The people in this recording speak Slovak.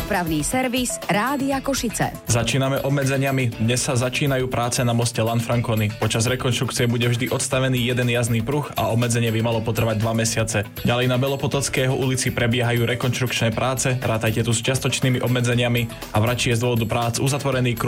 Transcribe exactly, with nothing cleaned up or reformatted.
Dopravný servis Rádia Košice. Začíname obmedzeniami. Dnes sa začínajú práce na moste Lanfranconi. Počas rekonštrukcie bude vždy odstavený jeden jazdný pruh a obmedzenie by malo potrvať dva mesiace. Ďalej na Belopotockého ulici prebiehajú rekonštrukčné práce. Rátajte tu s čiastočnými obmedzeniami a v Račí je z dôvodu prác uzatvorený kruh